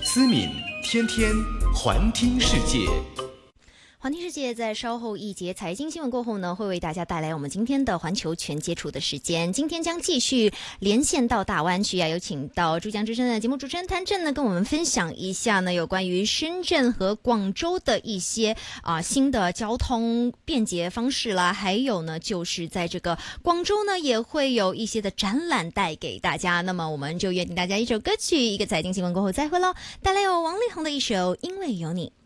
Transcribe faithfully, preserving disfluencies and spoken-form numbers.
思敏天天环听世界。 环听世界在稍后一节财经新闻过后呢，会为大家带来我们今天的环球全接触的时间。今天将继续连线到大湾区啊，有请到珠江之声的节目主持人谭震呢，跟我们分享一下呢有关于深圳和广州的一些啊、呃、新的交通便捷方式啦，还有呢就是在这个广州呢也会有一些的展览带给大家。那么我们就约定大家一首歌曲，一个财经新闻过后再会喽，带来有王力宏的一首《因为有你》。